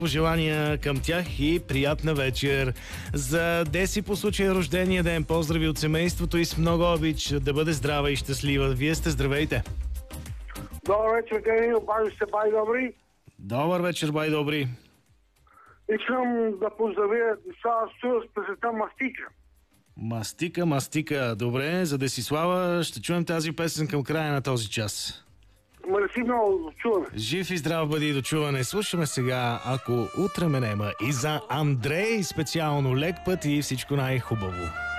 Пожелания към тях и приятна вечер. За Деси по случай рождения ден, поздрави от семейството и с много обич, да бъде здрава и щастлива. Вие сте, здравейте! Добър вечер, Гени, обажда се Бай Добри. Добър вечер, Бай Добри. Искам да поздравя Десислава Стоилов с песента Мастика. Мастика. Добре, за Десислава ще чуем тази песен към края на този час. Мерси много, до чуване. Жив и здрав бъди и до чуване. Слушаме сега "Ако утре ме нема" и за Андрей специално лек път и всичко най-хубаво.